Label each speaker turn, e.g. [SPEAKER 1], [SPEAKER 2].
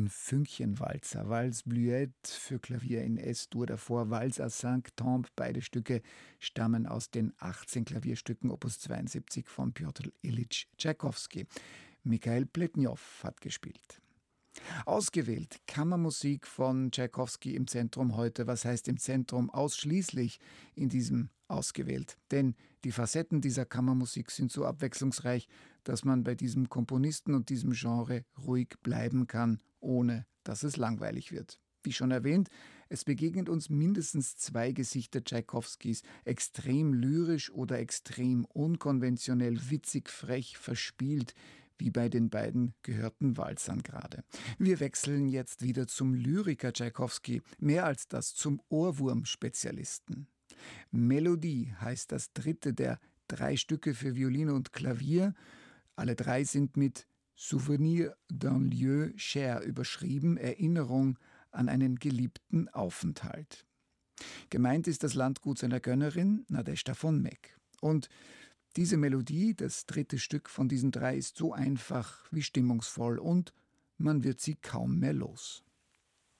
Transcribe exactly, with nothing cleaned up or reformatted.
[SPEAKER 1] ein Fünkchenwalzer, Valse Bluette für Klavier in Es-Dur, davor Valse à cinq temps. Beide Stücke stammen aus den achtzehn Klavierstücken Opus zweiundsiebzig von Pjotr Ilyitsch Tschaikowski. Michail Pletnjow hat gespielt. Ausgewählt Kammermusik von Tschaikowski im Zentrum heute. Was heißt im Zentrum? Ausschließlich in diesem ausgewählt. Denn die Facetten dieser Kammermusik sind so abwechslungsreich, dass man bei diesem Komponisten und diesem Genre ruhig bleiben kann, ohne dass es langweilig wird. Wie schon erwähnt, es begegnen uns mindestens zwei Gesichter Tschaikowskis, extrem lyrisch oder extrem unkonventionell, witzig, frech, verspielt, wie bei den beiden gehörten Walzern gerade. Wir wechseln jetzt wieder zum Lyriker Tschaikowski, mehr als das, zum Ohrwurm-Spezialisten. Melodie heißt das dritte der drei Stücke für Violine und Klavier. Alle drei sind mit Souvenir d'un lieu cher überschrieben, Erinnerung an einen geliebten Aufenthalt. Gemeint ist das Landgut seiner Gönnerin, Nadezhda von Meck. Und diese Melodie, das dritte Stück von diesen drei, ist so einfach wie stimmungsvoll und man wird sie kaum mehr los.